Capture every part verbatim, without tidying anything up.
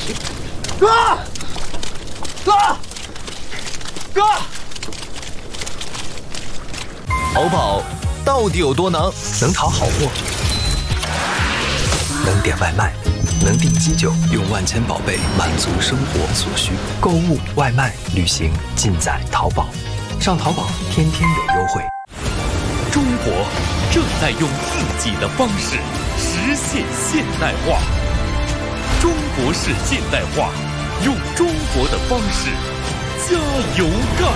哥，哥，哥！ 淘宝到底有多能？能淘好货，能点外卖，能订机酒，用万千宝贝满足生活所需。购物、外卖、旅行，尽在淘宝。上淘宝，天天有优惠。 中国正在用自己的方式实现现代化。中国式现代化，用中国的方式加油干！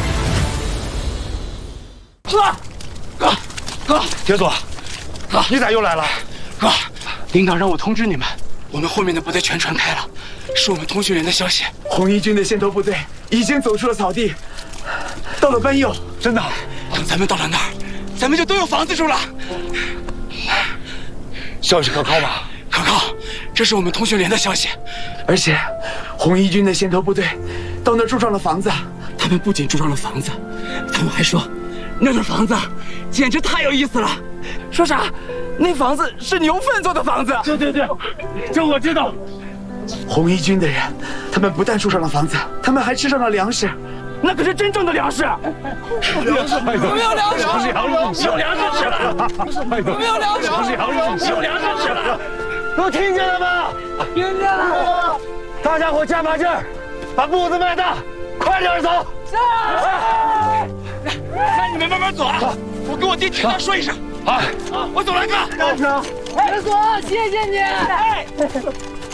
哥，哥，哥， 铁佐， 哥， 你咋又来了？ 哥，领导让我通知你们，我们后面的部队全传开了，是我们通讯连的消息。红一军的先头部队已经走出了草地，到了班右。 真的？ 等咱们到了那儿，咱们就都有房子住了。 消息可靠吗？ 可靠，这是我们通讯连的消息。而且，红一军的先头部队到那儿住上了房子。他们不仅住上了房子，他们还说，那的房子简直太有意思了。说啥？那房子是牛粪做的房子。 对对对，这我知道。 红一军的人，他们不但住上了房子，他们还吃上了粮食。那可是真正的粮食。 粮食， 有没有粮食？ 粮食，有粮食吃了。 有没有粮食？ 粮食，有粮食吃了。都听见了吗？ 听见了。 大家伙加把劲儿，把步子迈大，快点走。 是。那你们慢慢走啊，我跟我弟听他说一声。啊，我走了，哥。 大成， 铁佐，谢谢你。